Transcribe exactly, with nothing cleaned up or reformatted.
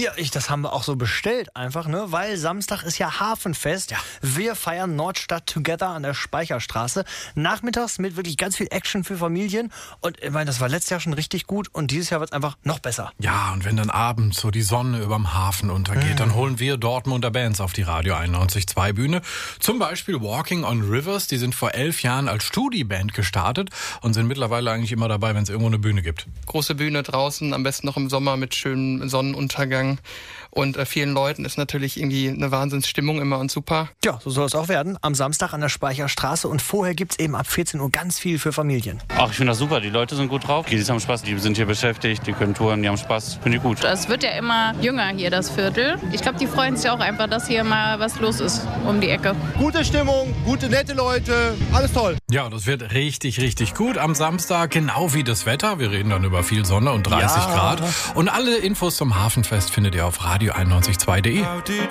Ja, ich, das haben wir auch so bestellt einfach, ne? Weil Samstag ist ja Hafenfest. Ja. Wir feiern Nordstadt Together an der Speicherstraße. Nachmittags mit wirklich ganz viel Action für Familien. Und ich meine, das war letztes Jahr schon richtig gut und dieses Jahr wird es einfach noch besser. Ja, und wenn dann abends so die Sonne überm Hafen untergeht, mhm. dann holen wir Dortmunder Bands auf die Radio einundneunzig Komma zwei Bühne. Zum Beispiel Walking on Rivers, die sind vor elf Jahren als Studi-Band gestartet und sind mittlerweile eigentlich immer dabei, wenn es irgendwo eine Bühne gibt. Große Bühne draußen, am besten noch im Sommer mit schönem Sonnenuntergang. Und äh, vielen Leuten ist natürlich irgendwie eine Wahnsinnsstimmung immer und super. Ja, so soll es auch werden. Am Samstag an der Speicherstraße und vorher gibt es eben ab vierzehn Uhr ganz viel für Familien. Ach, ich finde das super. Die Leute sind gut drauf. Die haben Spaß. Die sind hier beschäftigt. Die können touren. Die haben Spaß. Finde ich gut. Es wird ja immer jünger hier, das Viertel. Ich glaube, die freuen sich auch einfach, dass hier mal was los ist um die Ecke. Gute Stimmung, gute, nette Leute. Alles toll. Ja, das wird richtig, richtig gut am Samstag. Genau wie das Wetter. Wir reden dann über viel Sonne und dreißig ja. Grad. Und alle Infos zum Hafenfest findet ihr auf radio einundneunzig Komma zwei punkt de.